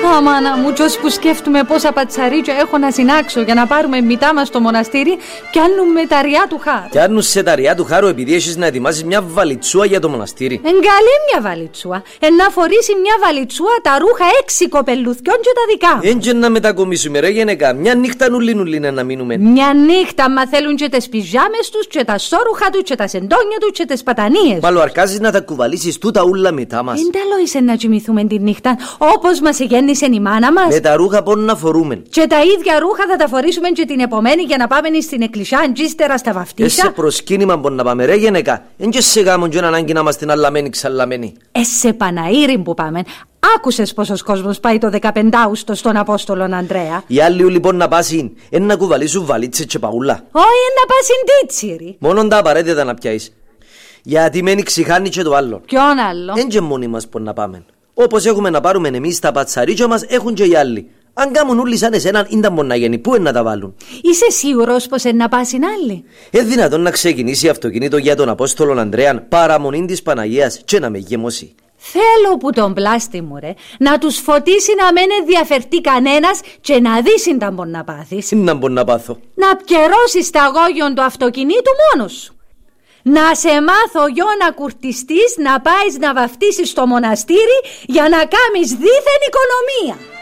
Αμάνα μου, τζος που σκέφτομαι πόσα πατσαρίτια έχω να συνάξω για να πάρουμε μητά μας στο μοναστήρι, κι άνουμε τα ριά του χάρου. Κι άνουν σε τα ριά του χάρου επειδή έχεις να ετοιμάσεις μια βαλιτσούα για το μοναστήρι. Καλή μια βαλιτσούα. Να φορήσει μια βαλιτσούα τα ρούχα 6 κοπελούθκιων και τα δικά μου. Έντια να μετακομίσουμε ρε γενικά. Μια νύχτα νουλή να μείνουμε. Μια νύχτα μα θέλουν και τις πιζάμες τους και τα σόρουχα τους και τα σεντόνια τους και τις πατανίες. Μα αρκάζεις να τα κουβαλήσεις τούτα ούλα μετά μας. Ενταλόησε να κοιμηθούμε τη νύχτα όπως μας γέννησε η μάνα μας. Με τα ρούχα πόν να φορούμε. Και τα ίδια ρούχα θα τα φορήσουμε και την επομένη για να πάμε στην εκκλησιά αντίστερα στα βαφτίσια. Σε προσκύνημα πόν να πάμε ρε γενικά. Εν και σε γάμον και ανάγκη να είμαστε αλλαμένοι ξαλλαμένοι. Σε Παναήριν που πάμε. Άκουσες πόσος κόσμος πάει το 15 Αύγουστο στον Απόστολον Ανδρέα. Οι άλλοι λοιπόν να πάσουν, να κουβαλήσουν βαλίτσες και παούλα. Όχι να πάσουν τίτσιρι. Μόνον τα απαραίτητα να πιάσεις. Γιατί μένει ξηχάνει και το άλλο. Ποιον άλλο? Εν και μόνοι μας πόν να πάμε. Όπως έχουμε να πάρουμε εμείς τα πατσαρίτια μας, έχουν και οι άλλοι. Αν κάνουν όλοι σαν εσέναν, ήταν μόνο να γίνει. Πού είναι να τα βάλουν? Είσαι σίγουρος πως είναι να πάσουν άλλοι? Δυνατόν να ξεκινήσει αυτοκίνητο για τον Απόστολον Ανδρέαν παραμονή της Παναγίας και να με γεμώσει? Θέλω που τον πλάστη μου ρε να τους φωτίσει να μην ενδιαφερθεί κανένας και να δεις να μπορεί να πάθεις. Να μπορεί να πάθω? Να πκερώσεις τα αγώγιον του αυτοκινήτου μόνος σου. Να σε μάθω γιο να κουρτιστείς, να πάεις να βαφτίσεις στο μοναστήρι για να κάνεις δίθεν οικονομία.